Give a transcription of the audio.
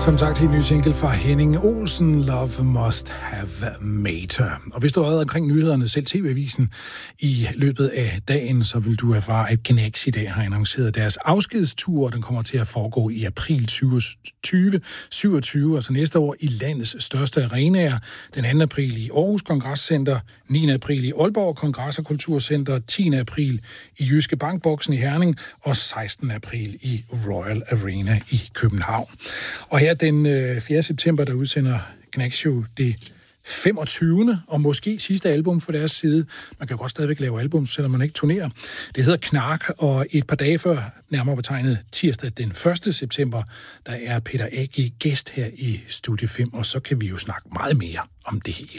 Som sagt, helt ny single fra Henning Olsen, Love Must Have Matter. Og hvis du har været omkring nyhederne, selv TV-avisen, i løbet af dagen, så vil du erfare, at Gnags i dag har annonceret deres afskedstur. Den kommer til at foregå i april 2027, altså næste år, i landets største arenaer. Den 2. april i Aarhus Kongresscenter, 9. april i Aalborg Kongress- og Kulturcenter, 10. april i Jyske Bankboksen i Herning og 16. april i Royal Arena i København. Og her den 4. september, der udsender Gnags jo det 25. og måske sidste album for deres side. Man kan godt stadigvæk lave album, selvom man ikke turnerer. Det hedder Knark, og et par dage før, nærmere betegnet tirsdag den 1. september, der er Peter A.G. gæst her i Studie 5, og så kan vi jo snakke meget mere om det hele.